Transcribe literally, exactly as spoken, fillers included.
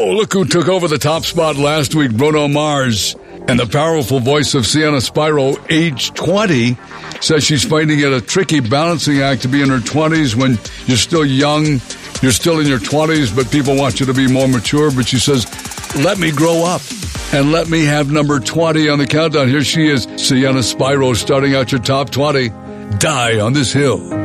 Oh, look who took over the top spot last week, Bruno Mars. And the powerful voice of Sienna Spiro, age twenty, says she's finding it a tricky balancing act to be in her twenties when you're still young, you're still in your twenties, but people want you to be more mature. But she says, let me grow up and let me have number twenty on the countdown. Here she is, Sienna Spiro, starting out your top twenty. Die on This Hill.